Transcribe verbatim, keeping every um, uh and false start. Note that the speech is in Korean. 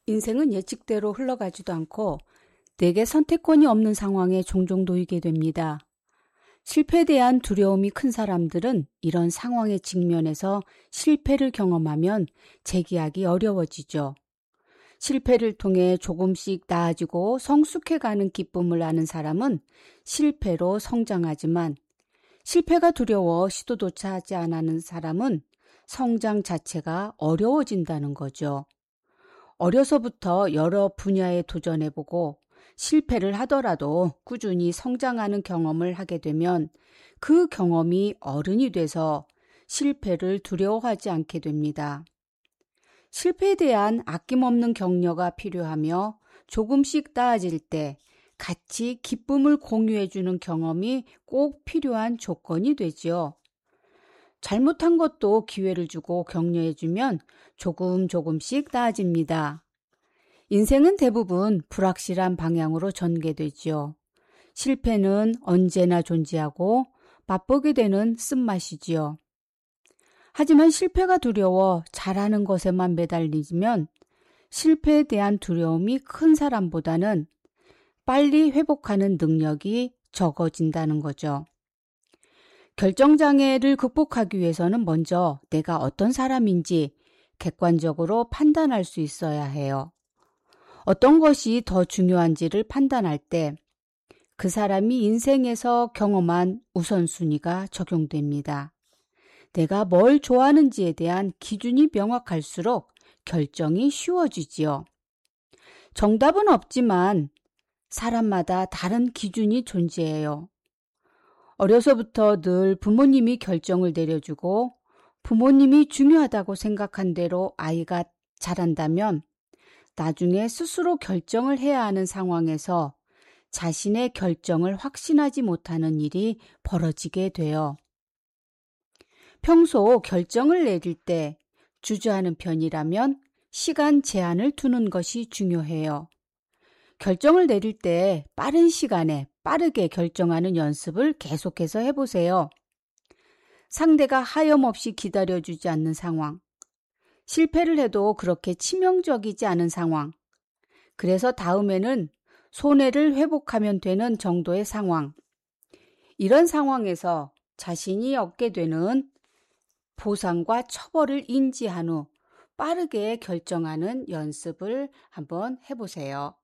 인생은 예측대로 흘러가지도 않고 내게 선택권이 없는 상황에 종종 놓이게 됩니다. 실패에 대한 두려움이 큰 사람들은 이런 상황에 직면해서 실패를 경험하면 재기하기 어려워지죠. 실패를 통해 조금씩 나아지고 성숙해가는 기쁨을 아는 사람은 실패로 성장하지만 실패가 두려워 시도조차 하지 않는 사람은 성장 자체가 어려워진다는 거죠. 어려서부터 여러 분야에 도전해보고 실패를 하더라도 꾸준히 성장하는 경험을 하게 되면 그 경험이 어른이 돼서 실패를 두려워하지 않게 됩니다. 실패에 대한 아낌없는 격려가 필요하며 조금씩 나아질 때 같이 기쁨을 공유해주는 경험이 꼭 필요한 조건이 되지요. 잘못한 것도 기회를 주고 격려해주면 조금 조금씩 나아집니다. 인생은 대부분 불확실한 방향으로 전개되지요. 실패는 언제나 존재하고 맛보게 되는 쓴맛이지요. 하지만 실패가 두려워 잘하는 것에만 매달리면 실패에 대한 두려움이 큰 사람보다는 빨리 회복하는 능력이 적어진다는 거죠. 결정장애를 극복하기 위해서는 먼저 내가 어떤 사람인지 객관적으로 판단할 수 있어야 해요. 어떤 것이 더 중요한지를 판단할 때 그 사람이 인생에서 경험한 우선순위가 적용됩니다. 내가 뭘 좋아하는지에 대한 기준이 명확할수록 결정이 쉬워지지요. 정답은 없지만 사람마다 다른 기준이 존재해요. 어려서부터 늘 부모님이 결정을 내려주고 부모님이 중요하다고 생각한 대로 아이가 자란다면 나중에 스스로 결정을 해야 하는 상황에서 자신의 결정을 확신하지 못하는 일이 벌어지게 돼요. 평소 결정을 내릴 때 주저하는 편이라면 시간 제한을 두는 것이 중요해요. 결정을 내릴 때 빠른 시간에 빠르게 결정하는 연습을 계속해서 해보세요. 상대가 하염없이 기다려주지 않는 상황, 실패를 해도 그렇게 치명적이지 않은 상황, 그래서 다음에는 손해를 회복하면 되는 정도의 상황, 이런 상황에서 자신이 얻게 되는 보상과 처벌을 인지한 후 빠르게 결정하는 연습을 한번 해보세요.